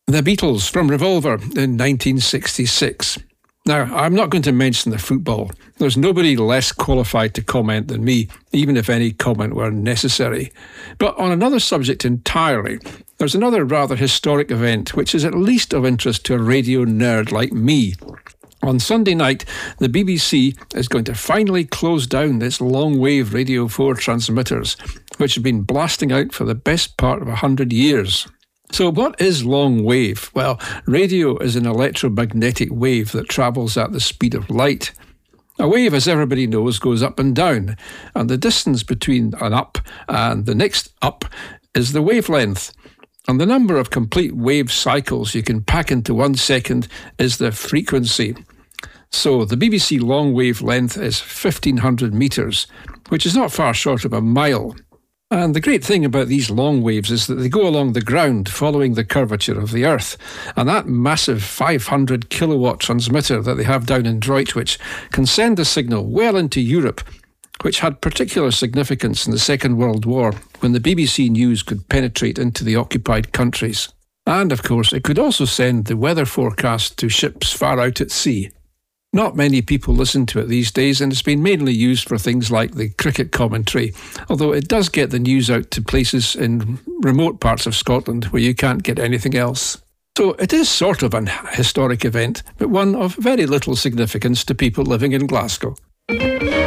The Beatles from Revolver in 1966. Now, I'm not going to mention the football. There's nobody less qualified to comment than me, even if any comment were necessary. But on another subject entirely, there's another rather historic event which is at least of interest to a radio nerd like me. On Sunday night, the BBC is going to finally close down its long-wave Radio 4 transmitters, which have been blasting out for the best part of 100 years. So what is long wave? Well, radio is an electromagnetic wave that travels at the speed of light. A wave, as everybody knows, goes up and down, and the distance between an up and the next up is the wavelength. And the number of complete wave cycles you can pack into 1 second is the frequency. So the BBC long wave length is 1,500 metres, which is not far short of a mile. And the great thing about these long waves is that they go along the ground following the curvature of the Earth. And that massive 500 kilowatt transmitter that they have down in Droitwich can send a signal well into Europe, which had particular significance in the Second World War when the BBC News could penetrate into the occupied countries. And of course, it could also send the weather forecast to ships far out at sea. Not many people listen to it these days, and it's been mainly used for things like the cricket commentary, although it does get the news out to places in remote parts of Scotland where you can't get anything else. So it is sort of an historic event, but one of very little significance to people living in Glasgow.